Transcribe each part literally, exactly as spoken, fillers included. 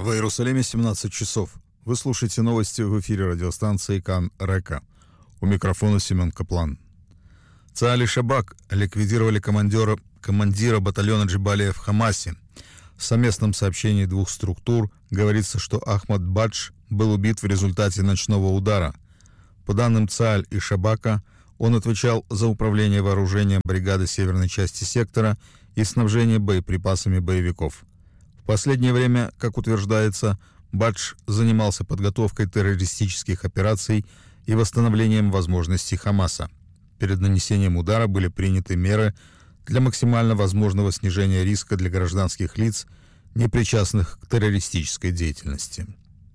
В Иерусалиме семнадцать часов. Вы слушаете новости в эфире радиостанции Кан Река. У микрофона Семен Каплан. ЦААЛ и Шабак ликвидировали командира, командира батальона Джебалия в Хамасе. В совместном сообщении двух структур говорится, что Ахмад Бадж был убит в результате ночного удара. По данным ЦААЛ и Шабака, он отвечал за управление вооружением бригады северной части сектора и снабжение боеприпасами боевиков. В последнее время, как утверждается, Бадж занимался подготовкой террористических операций и восстановлением возможностей Хамаса. Перед нанесением удара были приняты меры для максимально возможного снижения риска для гражданских лиц, не причастных к террористической деятельности.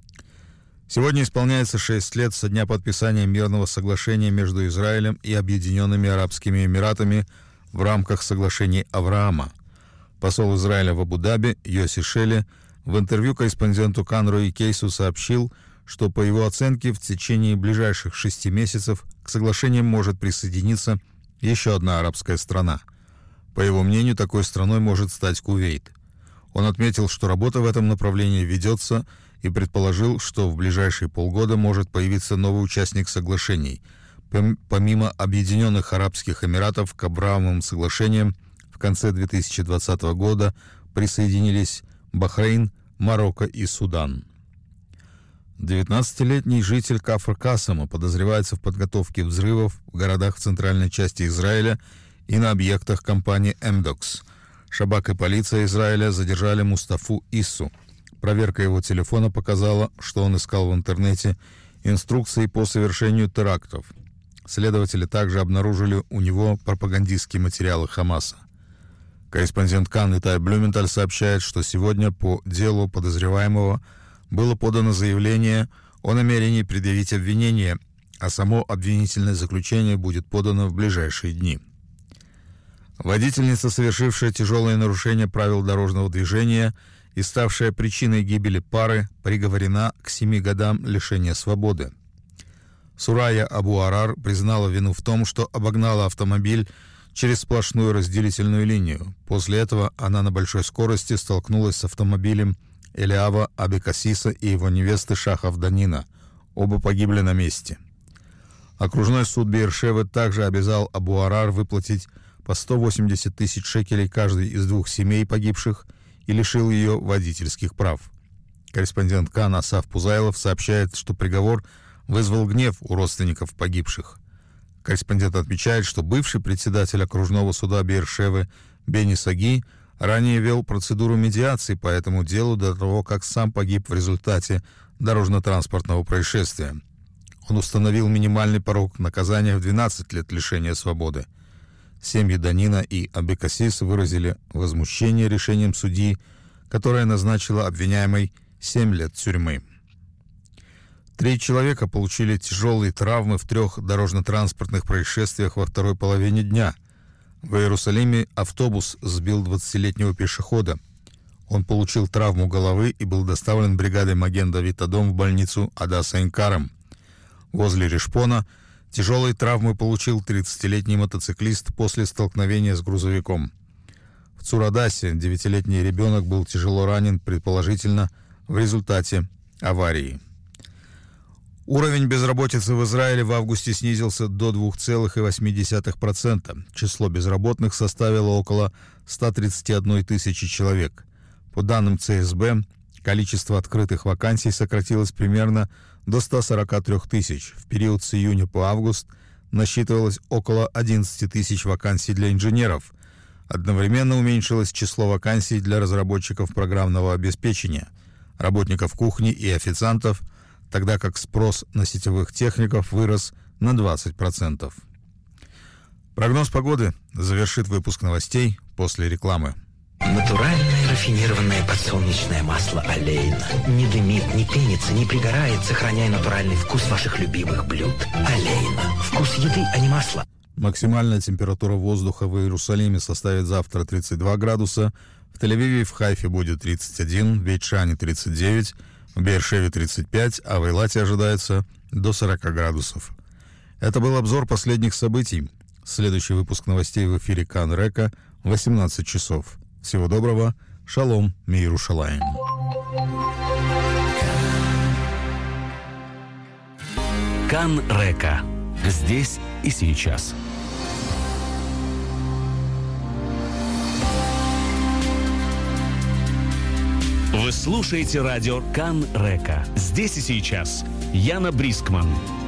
Сегодня исполняется шесть лет со дня подписания мирного соглашения между Израилем и Объединенными Арабскими Эмиратами в рамках соглашений Авраама. Посол Израиля в Абу-Даби Йоси Шели в интервью корреспонденту Кан Рои Кейсу сообщил, что по его оценке в течение ближайших шести месяцев к соглашениям может присоединиться еще одна арабская страна. По его мнению, такой страной может стать Кувейт. Он отметил, что работа в этом направлении ведется, и предположил, что в ближайшие полгода может появиться новый участник соглашений. Помимо Объединенных Арабских Эмиратов к Авраамовым соглашениям в конце две тысячи двадцатого года присоединились Бахрейн, Марокко и Судан. девятнадцатилетний житель Кафр-Касама подозревается в подготовке взрывов в городах в центральной части Израиля и на объектах компании «Эмдокс». Шабак и полиция Израиля задержали Мустафу Иссу. Проверка его телефона показала, что он искал в интернете инструкции по совершению терактов. Следователи также обнаружили у него пропагандистские материалы Хамаса. Корреспондент Кан Итай Блюменталь сообщает, что сегодня по делу подозреваемого было подано заявление о намерении предъявить обвинение, а само обвинительное заключение будет подано в ближайшие дни. Водительница, совершившая тяжелое нарушение правил дорожного движения и ставшая причиной гибели пары, приговорена к семи годам лишения свободы. Сурая Абу-Арар признала вину в том, что обогнала автомобиль через сплошную разделительную линию. После этого она на большой скорости столкнулась с автомобилем Элиава Абикасиса и его невесты Шахав Данина. Оба погибли на месте. Окружной суд Беэр-Шевы также обязал Абу-Арар выплатить по сто восемьдесят тысяч шекелей каждой из двух семей погибших и лишил ее водительских прав. Корреспондент Кан Асаф Пузайлов сообщает, что приговор вызвал гнев у родственников погибших. Корреспондент отмечает, что бывший председатель окружного суда Беэр-Шевы Бени Саги ранее вел процедуру медиации по этому делу до того, как сам погиб в результате дорожно-транспортного происшествия. Он установил минимальный порог наказания в двенадцать лет лишения свободы. Семьи Данина и Абикасис выразили возмущение решением судьи, которое назначило обвиняемой семь лет тюрьмы. Три человека получили тяжелые травмы в трех дорожно-транспортных происшествиях во второй половине дня. В Иерусалиме автобус сбил двадцатилетнего пешехода. Он получил травму головы и был доставлен бригадой Маген Давид Адом в больницу Адаса Айн-Карем. Возле Ришпона тяжелые травмы получил тридцатилетний мотоциклист после столкновения с грузовиком. В Цурадасе девятилетний ребенок был тяжело ранен, предположительно, в результате аварии. Уровень безработицы в Израиле в августе снизился до двух целых восьми десятых процента. Число безработных составило около ста тридцати одной тысячи человек. По данным ЦСБ, количество открытых вакансий сократилось примерно до ста сорока трёх тысяч. В период с июня по август насчитывалось около одиннадцати тысяч вакансий для инженеров. Одновременно уменьшилось число вакансий для разработчиков программного обеспечения, работников кухни и официантов, тогда как спрос на сетевых техников вырос на двадцать процентов. Прогноз погоды завершит выпуск новостей после рекламы. Натуральное рафинированное подсолнечное масло Олейна. Не дымит, не пенится, не пригорает, сохраняя натуральный вкус ваших любимых блюд. Олейна. Вкус еды, а не масла. Максимальная температура воздуха в Иерусалиме составит завтра тридцать два градуса, в Тель-Авиве и в Хайфе будет тридцать один, в Бейт-Шане тридцать девять, в Беэр-Шеве тридцать пять, а в Эйлате ожидается до сорока градусов. Это был обзор последних событий. Следующий выпуск новостей в эфире Кан Река в восемнадцать часов. Всего доброго. Шалом, Мир Иерушалаим. Кан Река. Здесь и сейчас. Вы слушаете радио Кан Река. Здесь и сейчас. Яна Брискман.